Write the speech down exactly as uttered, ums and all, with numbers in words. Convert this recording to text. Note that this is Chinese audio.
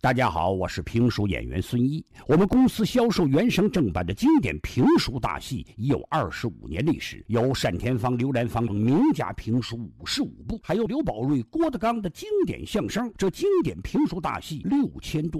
大家好，我是评书演员孙一。我们公司销售原声正版的经典评书大戏已有二十五年历史，有单田芳、刘兰芳名家评书五十五部，还有刘宝瑞、郭德纲的经典相声。这经典评书大戏六千多